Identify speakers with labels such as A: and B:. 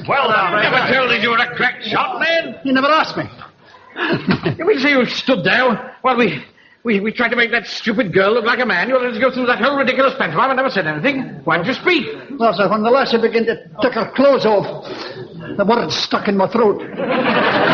A: Well, I never told you you were a crack shot, man.
B: You never asked me.
A: We see you stood there while we tried to make that stupid girl look like a man. You let us go through that whole ridiculous pantomime and never said anything. Why didn't you speak?
B: Well, sir, when the lassie began to take her clothes off, the words stuck in my throat.